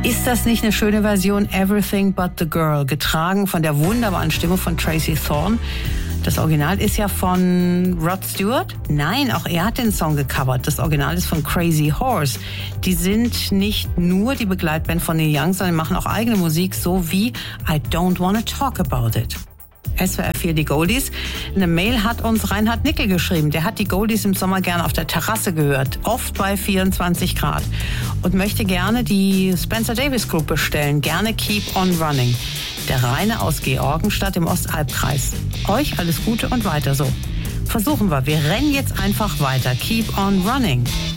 Ist das nicht eine schöne Version? Everything But the Girl, getragen von der wunderbaren Stimme von Tracy Thorn. Das Original ist ja von Rod Stewart. Nein, auch er hat den Song gecovert. Das Original ist von Crazy Horse. Die sind nicht nur die Begleitband von Neil Young, sondern machen auch eigene Musik, so wie I Don't Wanna Talk About It. SWR 4, die Goldies. Eine Mail hat uns Reinhard Nickel geschrieben. Der hat die Goldies im Sommer gerne auf der Terrasse gehört, oft bei 24 Grad. Und möchte gerne die Spencer Davis Group bestellen. Gerne Keep on Running. Der Rainer aus Georgenstadt im Ostalbkreis. Euch alles Gute und weiter so. Versuchen wir. Wir rennen jetzt einfach weiter. Keep on Running.